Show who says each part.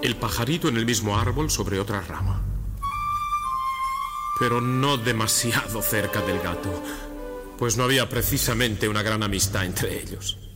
Speaker 1: el pajarito en el mismo árbol sobre otra rama. Pero no demasiado cerca del gato, pues no había precisamente una gran amistad entre ellos.